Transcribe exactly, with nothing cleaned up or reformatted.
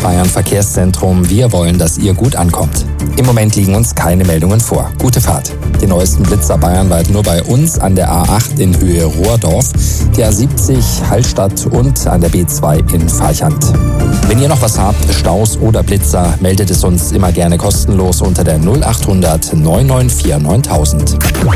Bayern Verkehrszentrum. Wir wollen, dass ihr gut ankommt. Im Moment liegen uns keine Meldungen vor. Gute Fahrt. Den neuesten Blitzer bayernweit nur bei uns an der A acht in Höhe Rohrdorf, der A siebzig Hallstatt und an der B zwei in Farchant. Wenn ihr noch was habt, Staus oder Blitzer, meldet es uns immer gerne kostenlos unter der null acht hundert neun neun vier neuntausend.